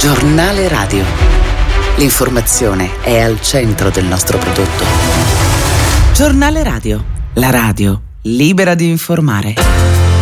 Giornale radio. L'informazione è al centro del nostro prodotto. Giornale radio. La radio libera di informare.